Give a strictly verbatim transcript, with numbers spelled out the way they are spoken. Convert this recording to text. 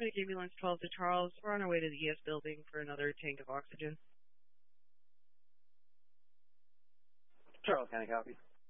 Pacific Ambulance twelve to Charles. We're on our way to the E S building for another tank of oxygen. Charles County, copy.